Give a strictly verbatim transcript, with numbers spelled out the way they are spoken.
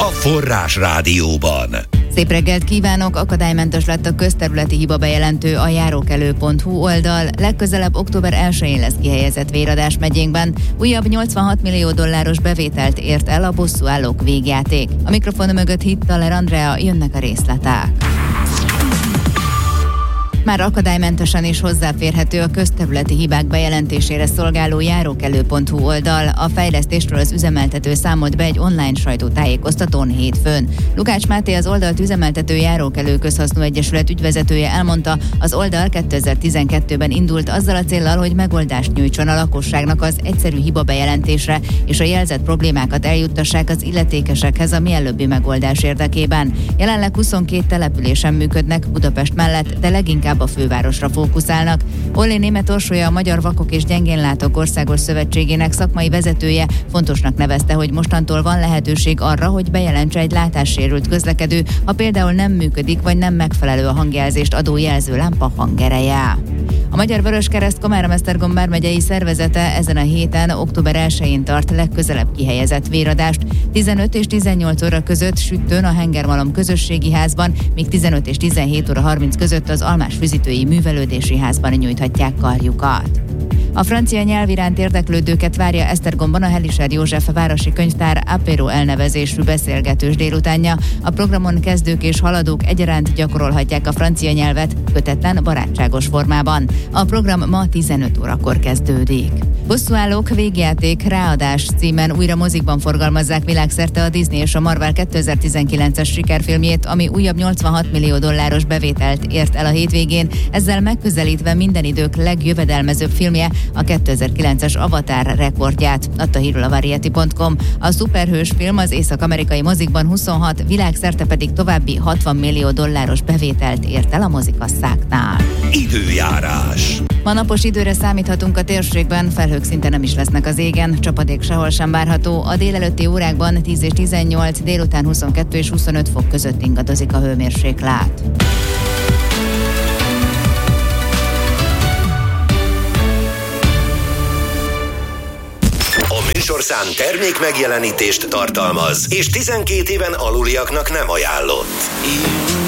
Forrás Rádióban. Szép reggelt kívánok! Akadálymentes lett a közterületi hiba bejelentő a járókelő pont hu oldal. Legközelebb október elsején lesz kihelyezett véradás megyénkben. Újabb nyolcvanhat millió dolláros bevételt ért el a bosszúállók végjáték. A mikrofon mögött Hittaler Andrea, jönnek a részletek. Már akadálymentesen is hozzáférhető a közterületi hibák bejelentésére szolgáló járókelő pont hu oldal. A fejlesztésről az üzemeltető számolt be egy online sajtótájékoztatón hétfőn. Lukács Máté, az oldalt üzemeltető Járókelő Közhasznú Egyesület ügyvezetője elmondta, az oldal kétezer-tizenkettőben indult azzal a céllal, hogy megoldást nyújtson a lakosságnak az egyszerű hiba bejelentésre, és a jelzett problémákat eljuttassák az illetékesekhez a mielőbbi megoldás érdekében. Jelenleg huszonkét településen működnek Budapest mellett, de leginkább a fővárosra fókuszálnak. Ollé Németh Orsolya, a Magyar Vakok és Gyengénlátók Országos Szövetségének szakmai vezetője fontosnak nevezte, hogy mostantól van lehetőség arra, hogy bejelentse egy látássérült közlekedő, ha például nem működik vagy nem megfelelő a hangjelzést adó jelzőlámpa hangereje. A Magyar Vöröskereszt Komárom-Esztergom vármegyei szervezete ezen a héten, október elsején tart legközelebb kihelyezett véradást. tizenöt és tizennyolc óra között Süttőn a Hengermalom közösségi házban, míg tizenöt és tizenhét óra harminc között az Almás Füzitői Művelődési Házban nyújthatják karjukat. A francia nyelv iránt érdeklődőket várja Esztergomban a Helischer József városi könyvtár apéro elnevezésű beszélgetős délutánja. A programon kezdők és haladók egyaránt gyakorolhatják a francia nyelvet kötetlen, barátságos formában. A program ma tizenöt órakor kezdődik. Bosszúállók végjáték Ráadás címen újra mozikban forgalmazzák világszerte a Disney és a Marvel kétezer-tizenkilences sikerfilmjét, ami újabb nyolcvanhat millió dolláros bevételt ért el a hétvégén, ezzel megközelítve minden idők legjövedelmezőbb filmje, a kétezer-kilences Avatar rekordját, adta hírül a variety pont com. A szuperhős film az észak-amerikai mozikban huszonhat, világszerte pedig további hatvan millió dolláros bevételt ért el a mozikasszáknál. Időjárás. Ma napos időre számíthatunk a térségben, felhők szinte nem is lesznek az égen, csapadék sehol sem várható. A délelőtti órákban tíz és tizennyolc, délután huszonkettő és huszonöt fok között ingadozik a hőmérséklet. A műsorszám termék megjelenítést tartalmaz, és tizenkét éven aluliaknak nem ajánlott.